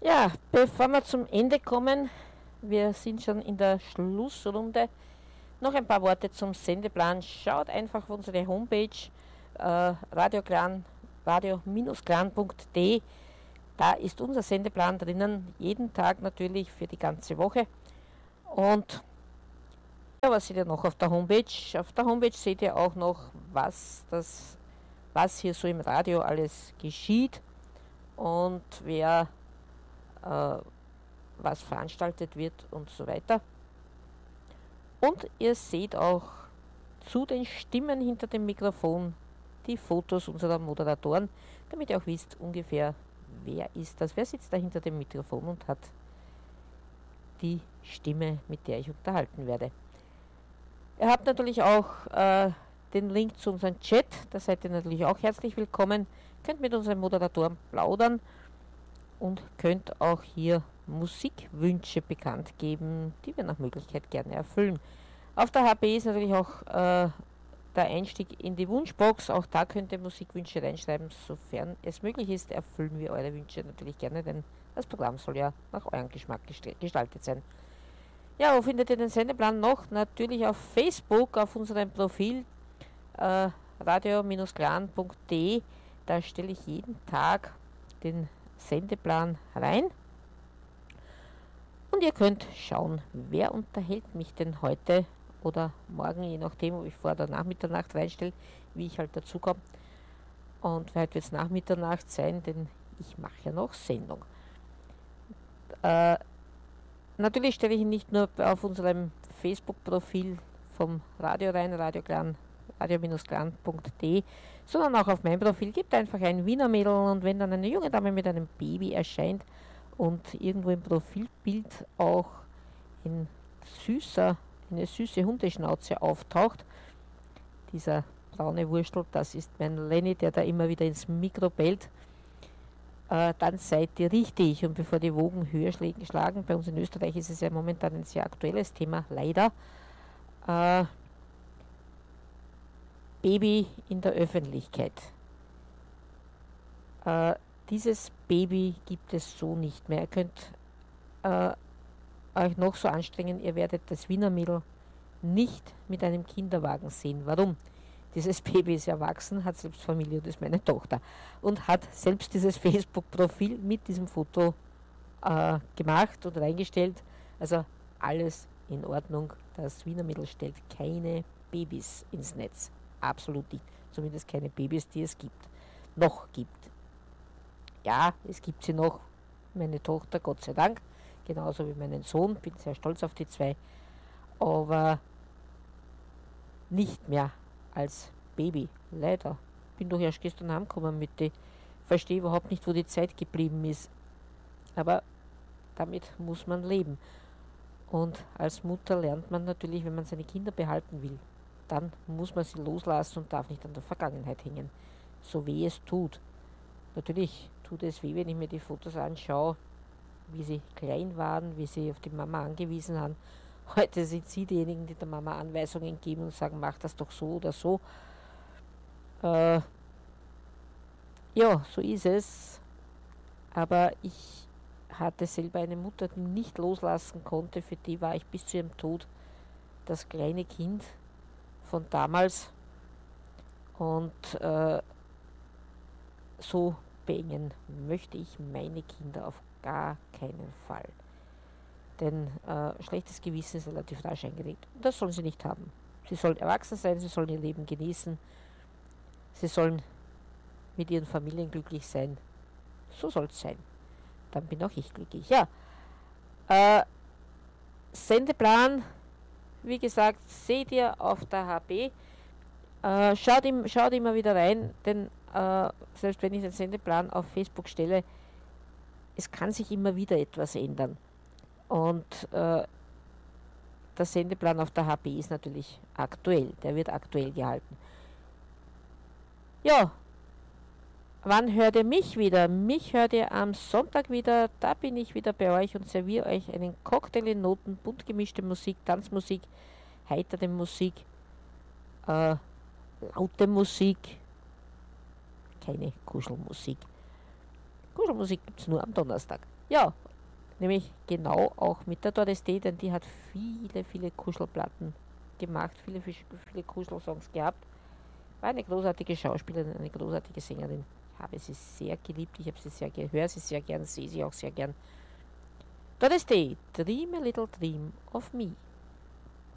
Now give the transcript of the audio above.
Ja, bevor wir zum Ende kommen, wir sind schon in der Schlussrunde. Noch ein paar Worte zum Sendeplan. Schaut einfach auf unsere Homepage radio-clan.de. Da ist unser Sendeplan drinnen, jeden Tag natürlich für die ganze Woche. Und ja, was seht ihr noch auf der Homepage? Auf der Homepage seht ihr auch noch, was hier so im Radio alles geschieht und wer was veranstaltet wird und so weiter. Und ihr seht auch zu den Stimmen hinter dem Mikrofon die Fotos unserer Moderatoren, damit ihr auch wisst ungefähr, wer ist das, wer sitzt da hinter dem Mikrofon und hat die Stimme, mit der ich unterhalten werde. Ihr habt natürlich auch den Link zu unserem Chat, da seid ihr natürlich auch herzlich willkommen, könnt mit unseren Moderatoren plaudern und könnt auch hier Musikwünsche bekannt geben, die wir nach Möglichkeit gerne erfüllen. Auf der HP ist natürlich auch der Einstieg in die Wunschbox, auch da könnt ihr Musikwünsche reinschreiben, sofern es möglich ist, erfüllen wir eure Wünsche natürlich gerne, denn das Programm soll ja nach eurem Geschmack gestaltet sein. Ja, wo findet ihr den Sendeplan noch? Natürlich auf Facebook, auf unserem Profil radio-clan.de, da stelle ich jeden Tag den Sendeplan rein und ihr könnt schauen, wer unterhält mich denn heute oder morgen, je nachdem, ob ich vor oder nach Mitternacht reinstelle, wie ich halt dazu komme. Und heute wird es nach Mitternacht sein, denn ich mache ja noch Sendung. Natürlich stelle ich ihn nicht nur auf unserem Facebook-Profil vom Radio rein, radio-clan.de, sondern auch auf meinem Profil. Gibt einfach ein Wiener Mädel und wenn dann eine junge Dame mit einem Baby erscheint und irgendwo im Profilbild auch eine süße Hundeschnauze auftaucht, dieser braune Wurstel, das ist mein Lenny, der da immer wieder ins Mikro bellt, dann seid ihr richtig. Und bevor die Wogen höher schlagen, bei uns in Österreich ist es ja momentan ein sehr aktuelles Thema, leider, Baby in der Öffentlichkeit. Dieses Baby gibt es so nicht mehr. Ihr könnt euch noch so anstrengen, ihr werdet das Wiener Mädel nicht mit einem Kinderwagen sehen. Warum? Dieses Baby ist erwachsen, hat selbst Familie und ist meine Tochter. Und hat selbst dieses Facebook-Profil mit diesem Foto gemacht und reingestellt. Also alles in Ordnung. Das Wiener Mädel stellt keine Babys ins Netz. Absolut nicht. Zumindest keine Babys, die es gibt. Noch gibt. Ja, es gibt sie noch. Meine Tochter, Gott sei Dank. Genauso wie meinen Sohn. Bin sehr stolz auf die zwei. Aber nicht mehr als Baby. Leider. Bin doch erst gestern heimgekommen mit die. Verstehe überhaupt nicht, wo die Zeit geblieben ist. Aber damit muss man leben. Und als Mutter lernt man natürlich, wenn man seine Kinder behalten will, dann muss man sie loslassen und darf nicht an der Vergangenheit hängen. So weh es tut. Natürlich tut es weh, wenn ich mir die Fotos anschaue, wie sie klein waren, wie sie auf die Mama angewiesen haben. Heute sind sie diejenigen, die der Mama Anweisungen geben und sagen, mach das doch so oder so. Ja, so ist es. Aber ich hatte selber eine Mutter, die nicht loslassen konnte. Für die war ich bis zu ihrem Tod das kleine Kind von damals. Und so beengen möchte ich meine Kinder auf gar keinen Fall. Denn schlechtes Gewissen ist relativ rasch eingelegt. Und das sollen sie nicht haben. Sie sollen erwachsen sein, sie sollen ihr Leben genießen. Sie sollen mit ihren Familien glücklich sein. So soll es sein. Dann bin auch ich glücklich. Ja, Sendeplan, wie gesagt, seht ihr auf der HB. Schaut immer wieder rein, denn selbst wenn ich den Sendeplan auf Facebook stelle, es kann sich immer wieder etwas ändern. Und der Sendeplan auf der HB ist natürlich aktuell, der wird aktuell gehalten. Ja, wann hört ihr mich wieder? Mich hört ihr am Sonntag wieder, da bin ich wieder bei euch und serviere euch einen Cocktail in Noten, bunt gemischte Musik, Tanzmusik, heitere Musik, laute Musik, keine Kuschelmusik. Kuschelmusik gibt es nur am Donnerstag. Ja, nämlich genau auch mit der Doris Day, denn die hat viele, viele Kuschelplatten gemacht, viele Kuschelsongs gehabt. War eine großartige Schauspielerin, eine großartige Sängerin. Ich habe sie sehr geliebt, ich habe sie sehr gehört, sie sehr gern, sehe sie auch sehr gern. Doris Day, Dream a Little Dream of Me.